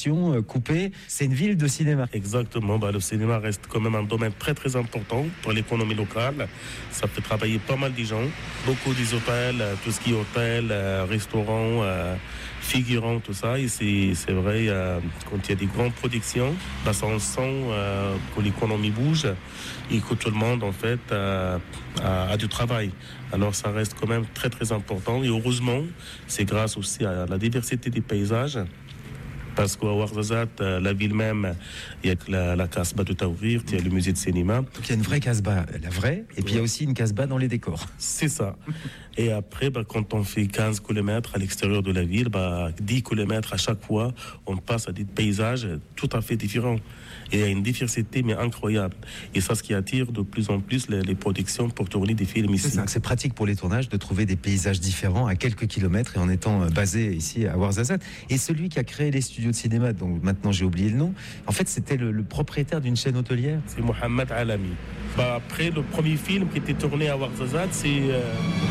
coupée. C'est une ville de cinéma. Exactement. Le cinéma reste quand même un domaine très très important pour l'économie locale. Ça fait travailler pas mal de gens. Beaucoup des hôtels, tout ce qui est hôtel, restaurants, figurants, tout ça. Et c'est vrai, quand il y a des grandes productions, ça on sent que l'économie bouge et que tout le monde en fait a du travail. Alors ça reste quand même très très important. Et heureusement, c'est grâce aussi à la diversité des paysages. Parce qu'à Ouarzazate, la ville même, il y a la Casbah de Taourir, il y a le musée de cinéma. Donc il y a une vraie Casbah, la vraie, et puis il y a aussi une Casbah dans les décors. C'est ça. Et après, quand on fait 15 km à l'extérieur de la ville, 10 km à chaque fois, on passe à des paysages tout à fait différents. Et il y a une diversité, mais incroyable. Et ça, ce qui attire de plus en plus les productions pour tourner des films ici. C'est pratique pour les tournages de trouver des paysages différents à quelques kilomètres et en étant basé ici à Ouarzazate. Et celui qui a créé les studios de cinéma, dont maintenant j'ai oublié le nom, en fait, c'était le propriétaire d'une chaîne hôtelière. C'est Mohamed Alami. Après, le premier film qui était tourné à Ouarzazate, c'est